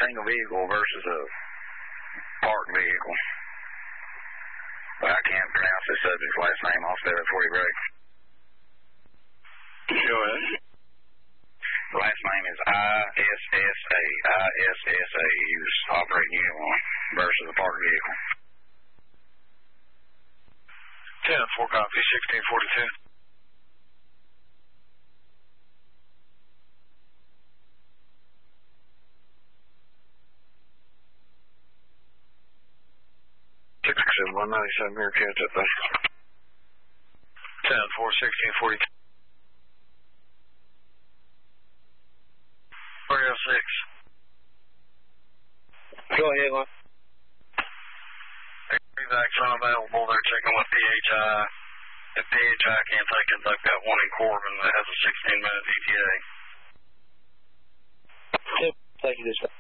single vehicle versus a parked vehicle. But I can't pronounce this subject's last name. I'll spell it for you, Greg. Go ahead. The last name is ISSA. ISSA. He was operating Unit 1 versus a parked vehicle. 10-4 copy, 1642. Six 197 here, catch up there. 10-4, 1642. 306. Go ahead, Lon. Evacs unavailable. They're checking with PHI. If PHI can't take it, they've got one in Corbin that has a 16-minute ETA. Thank you, this